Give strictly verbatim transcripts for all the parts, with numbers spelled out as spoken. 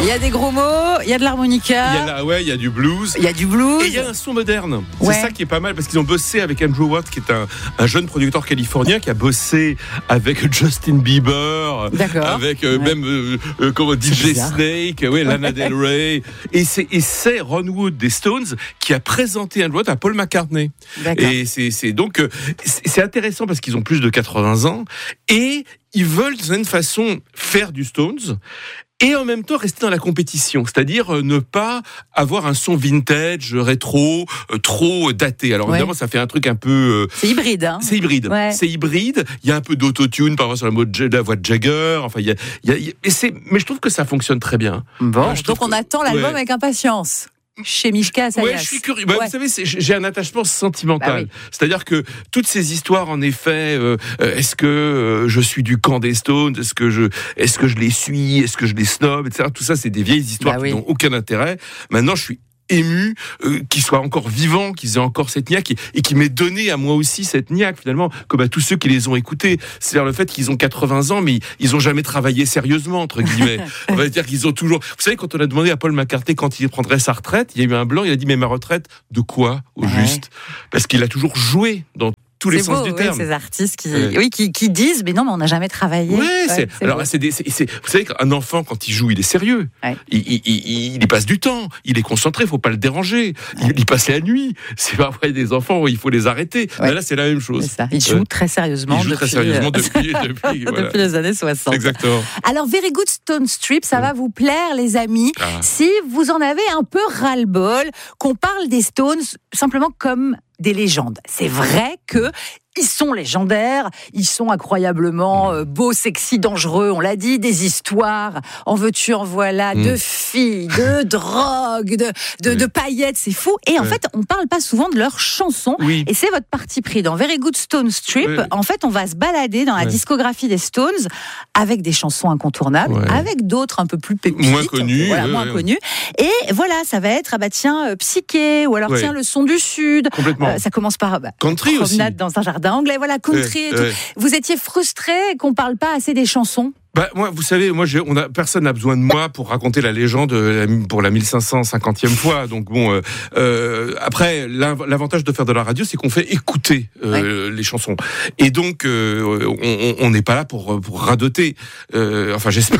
Il y a des gros mots, il y a de l'harmonica. Il y a la, ouais, il y a du blues. Il y a du blues. Et il y a un son moderne. Ouais. C'est ça qui est pas mal parce qu'ils ont bossé avec Andrew Watt, qui est un, un jeune producteur californien qui a bossé avec Justin Bieber, D'accord. avec euh, Ouais. même euh, euh, comment, D J Snake, ouais, Lana Del Rey. Et c'est, et c'est Ron Wood des Stones qui a présenté Andrew Watt à Paul McCartney. D'accord. Et c'est, c'est donc euh, c'est, c'est intéressant parce qu'ils ont plus de quatre-vingts ans et ils veulent d'une certaine façon faire du Stones. Et en même temps rester dans la compétition, c'est-à-dire ne pas avoir un son vintage, rétro, euh, trop daté. Alors Ouais. évidemment, ça fait un truc un peu... Euh, C'est hybride, hein. c'est hybride. Ouais. C'est hybride. Il y a un peu d'autotune par rapport sur la, mot de, la voix de Jagger. Enfin, il y a, il y a, il y a et c'est, mais je trouve que ça fonctionne très bien. Bon, Ouais, je trouve donc on que- attend l'album ouais. avec impatience. Chez Mishka Asayas. Ouais, je suis curieux. Bah, Ouais. Vous savez, c'est, j'ai un attachement sentimental. Bah oui. C'est-à-dire que toutes ces histoires, en effet, euh, euh, est-ce que euh, je suis du camp des Stones, est-ce que je, est-ce que je les suis, est-ce que je les snob, et cetera. Tout ça, c'est des vieilles histoires Bah qui oui. n'ont aucun intérêt. Maintenant, je suis ému euh, qu'ils soient encore vivants, qu'ils aient encore cette niaque et, et qui m'ait donné à moi aussi cette niaque finalement, comme à tous ceux qui les ont écoutés. C'est-à-dire le fait qu'ils ont quatre-vingts ans, mais ils ont jamais travaillé sérieusement entre guillemets. On va dire qu'ils ont toujours. Vous savez, quand on a demandé à Paul McCartney quand il prendrait sa retraite, il y a eu un blanc. Il a dit mais ma retraite de quoi au Ouais. juste? Parce qu'il a toujours joué dans tous les C'est sens beau, du oui, terme. ces artistes qui, Ouais. oui, qui, qui disent, mais non, mais on n'a jamais travaillé. Ouais, c'est, c'est alors beau. c'est des, c'est, c'est- vous savez qu'un enfant quand il joue, il est sérieux. Ouais. Il, il, il, il y passe du temps. Il est concentré. Faut pas le déranger. Il, il passe la nuit. C'est pas vrai des enfants où il faut les arrêter. Ouais. Mais là, c'est la même chose. C'est ça. Ils jouent Ouais. très sérieusement. Il joue très depuis, sérieusement euh, depuis, depuis, voilà. depuis les années soixante. Exactement. Alors, Very Good Stone Strip, ça va vous plaire, les amis, Ah. si vous en avez un peu ras-le-bol, qu'on parle des Stones simplement comme des légendes. C'est vrai que ils sont légendaires, ils sont incroyablement euh, beaux, sexy, dangereux, on l'a dit, des histoires, en veux-tu, en voilà, Mm. de filles, de drogue, de, de, Oui. de paillettes, c'est fou. Et en Ouais. fait, on parle pas souvent de leurs chansons. Oui. Et c'est votre parti pris dans Very Good Stone Strip. Ouais. En fait, on va se balader dans la Ouais. discographie des Stones avec des chansons incontournables, Ouais. avec d'autres un peu plus pépites, Moins connues, voilà, ouais, moins ouais. connues. Et voilà, ça va être ah bah tiens euh, Psyché ou alors Ouais. tiens le son du Sud. Complètement. Euh, ça commence par bah, Country aussi. promenade dans un jardin anglais, voilà country. Ouais, et tout. ouais. Vous étiez frustré qu'on parle pas assez des chansons. Bah, moi, vous savez, moi, j'ai, on a, personne n'a besoin de moi pour raconter la légende euh, la- pour la mille cinq cent cinquantième fois. Donc bon, euh, euh, après, l'av- l'avantage de faire de la radio, c'est qu'on fait écouter euh, les chansons. Et donc, euh, on- on n'est pas là pour, pour radoter. Euh, enfin, j'espère.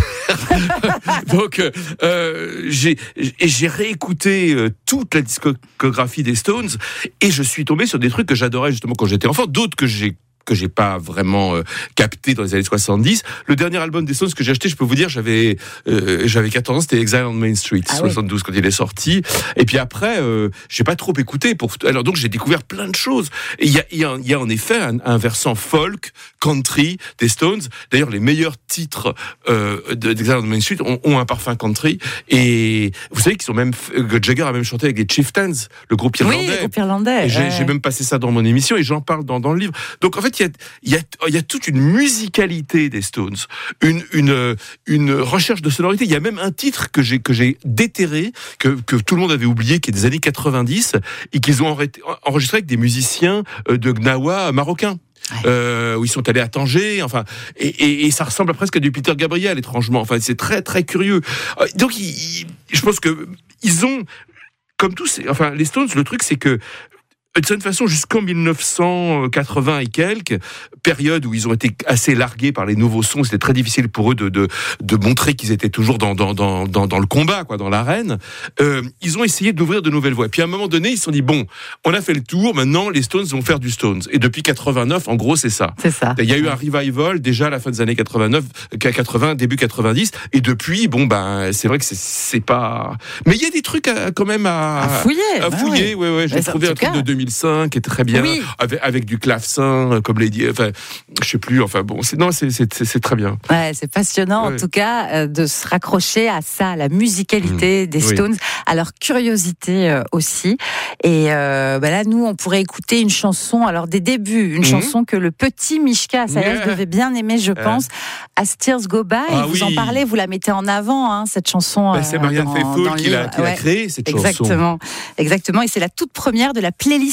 Donc, euh, j'ai, et j'ai réécouté euh, toute la discographie des Stones et je suis tombé sur des trucs que j'adorais justement quand j'étais enfant, d'autres que j'ai que j'ai pas vraiment euh, capté dans les années soixante-dix. Le dernier album des Stones que j'ai acheté, je peux vous dire, j'avais euh, j'avais quatorze ans, c'était Exile on Main Street, Ah soixante-douze quand il est sorti. Et puis après, euh, j'ai pas trop écouté. Pour alors donc j'ai découvert plein de choses. Et il y a, il y a, il y a en effet un, un versant folk, country des Stones. D'ailleurs, les meilleurs titres euh, de- d'Exile on Main Street ont, ont un parfum country. Et vous savez qu'ils sont même que Jagger a même chanté avec les Chieftains, le groupe irlandais. Oui, le groupe irlandais. Et j'ai, ouais. j'ai même passé ça dans mon émission et j'en parle dans, dans le livre. Donc en fait, il y a, il y, a, il y a toute une musicalité des Stones, une, une, une recherche de sonorité. Il y a même un titre que j'ai, que j'ai déterré, que, que tout le monde avait oublié, qui est des années quatre-vingt-dix, et qu'ils ont enregistré avec des musiciens de Gnawa marocains. Ouais. Euh, où ils sont allés à Tanger, enfin, et, et, et ça ressemble presque à du Peter Gabriel, étrangement. Enfin, c'est très très curieux. Euh, Donc, ils, ils, je pense que ils ont, comme tous, enfin, les Stones, le truc, c'est que de cette façon, jusqu'en mille neuf cent quatre-vingts et quelques, période où ils ont été assez largués par les nouveaux sons, c'était très difficile pour eux de, de, de montrer qu'ils étaient toujours dans, dans, dans, dans, dans le combat, quoi, dans l'arène. Euh, ils ont essayé d'ouvrir de nouvelles voies. Puis à un moment donné, ils se sont dit, bon, on a fait le tour, maintenant les Stones vont faire du Stones. Et depuis quatre-vingt-neuf, en gros, c'est ça. C'est ça. Il y a eu un revival déjà à la fin des années quatre-vingt-neuf, quatre-vingts, début quatre-vingt-dix, et depuis, bon, ben, c'est vrai que c'est, c'est pas. Mais il y a des trucs à, quand même à, À fouiller. à bah fouiller. ouais. Ouais, ouais. J'ai Mais trouvé en un tout truc cas- de deux mille cinq qui était très bien, Oui. avec, avec du clavecin, comme Lady. Enfin, je sais plus. Enfin bon, c'est non, c'est c'est, c'est, c'est très bien. Ouais, c'est passionnant Ouais. en tout cas euh, de se raccrocher à ça, à la musicalité Mmh. des Oui. Stones, à leur curiosité euh, aussi. Et euh, bah là, nous, on pourrait écouter une chanson, alors des débuts, une Mmh. chanson que le petit Mishka Asayas Yeah. devait bien aimer, je pense, As Tears Go By. Ah vous en oui. parlez, vous la mettez en avant, hein, cette chanson. Ben, c'est euh, Marianne dans- Faithfull dans le qui l'a, livre. qui l'a Ouais. créée, cette chanson. Exactement, exactement. Et c'est la toute première de la playlist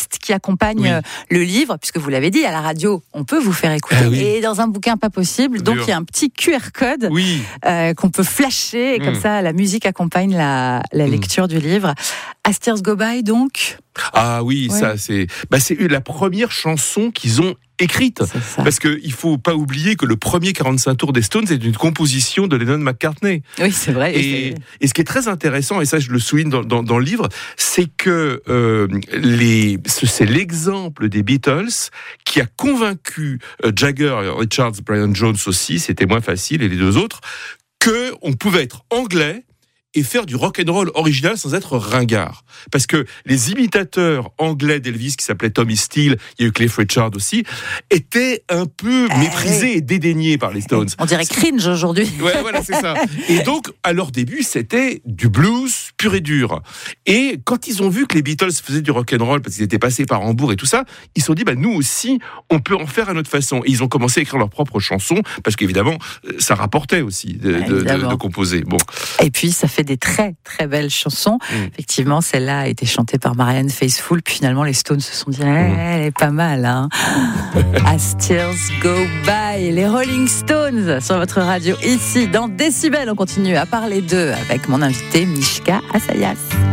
playlist qui accompagne Oui. le livre, puisque vous l'avez dit, à la radio, on peut vous faire écouter. Ah oui. Et dans un bouquin, pas possible. Donc, Dur. il y a un petit Q R code Oui. euh, qu'on peut flasher. Et comme Mm. ça, la musique accompagne la, la lecture du livre. As Tears Go By, donc. Ah oui, Ouais. ça c'est, bah c'est la première chanson qu'ils ont écrite. C'est ça. Parce que il faut pas oublier que le premier quarante-cinq tours des Stones est une composition de Lennon-McCartney. Oui, c'est vrai. Et, et ce qui est très intéressant, et ça je le souligne dans, dans, dans le livre, c'est que euh, les, c'est l'exemple des Beatles qui a convaincu euh, Jagger, Richards, Brian Jones aussi, c'était moins facile, et les deux autres, que on pouvait être anglais et faire du rock and roll original sans être ringard. Parce que les imitateurs anglais d'Elvis, qui s'appelaient Tommy Steele, il y a eu Cliff Richard aussi, étaient un peu Ah, méprisés oui. et dédaignés par les Stones. On dirait cringe aujourd'hui. Ouais, voilà, c'est ça. Et donc, à leur début, c'était du blues pur et dur. Et quand ils ont vu que les Beatles faisaient du rock and roll parce qu'ils étaient passés par Hambourg et tout ça, ils se sont dit, bah, nous aussi, on peut en faire à notre façon. Et ils ont commencé à écrire leurs propres chansons parce qu'évidemment, ça rapportait aussi de, Ouais, de, de, évidemment. de composer. Bon. Et puis, ça fait des très, très belles chansons. Mm. Effectivement, celle-là a été chantée par Marianne Faithfull. Puis finalement, les Stones se sont dit, eh, elle est pas mal, hein. As Tears Go By, les Rolling Stones sur votre radio. Ici, dans Décibel, on continue à parler d'eux avec mon invité Mishka Assayas.